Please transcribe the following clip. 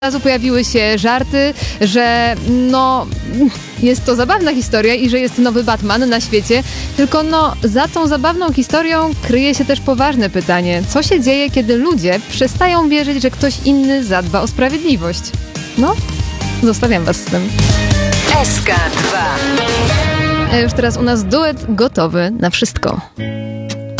razu pojawiły się żarty, że jest to zabawna historia i że jest nowy Batman na świecie, tylko za tą zabawną historią kryje się też poważne pytanie. Co się dzieje, kiedy ludzie przestają wierzyć, że ktoś inny zadba o sprawiedliwość? Zostawiam was z tym. SK2. Już teraz u nas duet gotowy na wszystko.